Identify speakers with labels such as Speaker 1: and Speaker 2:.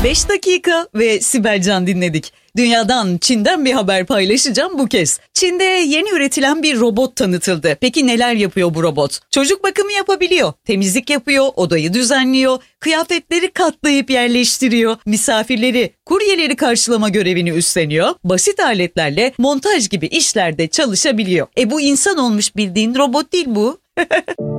Speaker 1: 5 dakika ve Sibel Can dinledik. Dünyadan, Çin'den bir haber paylaşacağım bu kez. Çin'de yeni üretilen bir robot tanıtıldı. Peki neler yapıyor bu robot? Çocuk bakımı yapabiliyor, temizlik yapıyor, odayı düzenliyor, kıyafetleri katlayıp yerleştiriyor, misafirleri, kuryeleri karşılama görevini üstleniyor, basit aletlerle montaj gibi işlerde çalışabiliyor. Bu insan olmuş bildiğin robot değil bu.